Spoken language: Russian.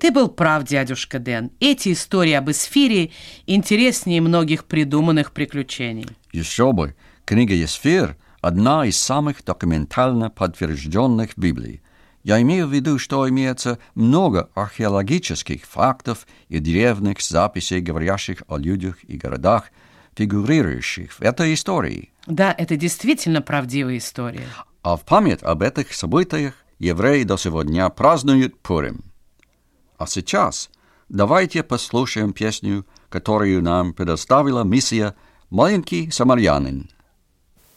Ты был прав, дядюшка Дэн. Эти истории об Эсфире интереснее многих придуманных приключений. Еще бы. Книга «Эсфир» — одна из самых документально подтвержденных в Библии. Я имею в виду, что имеется много археологических фактов и древних записей, говорящих о людях и городах, фигурирующих в этой истории. Да, это действительно правдивая история. А в память об этих событиях евреи до сегодня празднуют Пурим. А сейчас давайте послушаем песню, которую нам предоставила миссия «Маленький самарянин».